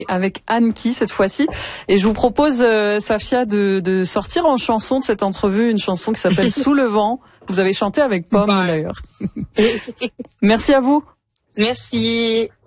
avec Anne-Qui cette fois-ci. Et je vous propose, Safia, de sortir en chanson de cette entrevue, une chanson qui s'appelle Sous le vent. Vous avez chanté avec Pomme d'ailleurs. Merci à vous. Merci.